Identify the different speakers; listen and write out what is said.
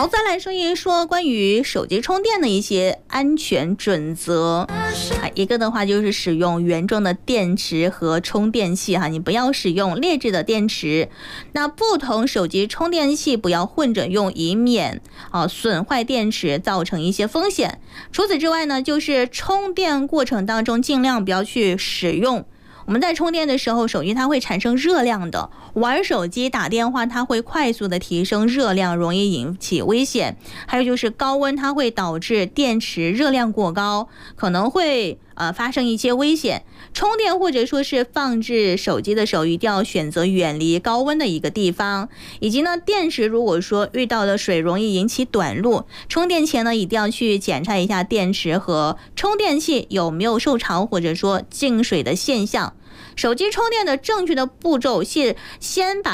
Speaker 1: 好，再来说一说关于手机充电的一些安全准则。一个的话就是使用原装的电池和充电器哈，你不要使用劣质的电池。那不同手机充电器不要混着用，以免损坏电池，造成一些风险。除此之外呢，就是充电过程当中尽量不要去使用。我们在充电的时候，手机它会产生热量的，玩手机打电话它会快速的提升热量，容易引起危险。还有就是高温，它会导致电池热量过高，可能会发生一些危险。充电或者说是放置手机的时候，一定要选择远离高温的一个地方。以及呢，电池如果说遇到了水，容易引起短路，充电前呢，一定要去检查一下电池和充电器有没有受潮或者说进水的现象。手机充电的正确的步骤是先把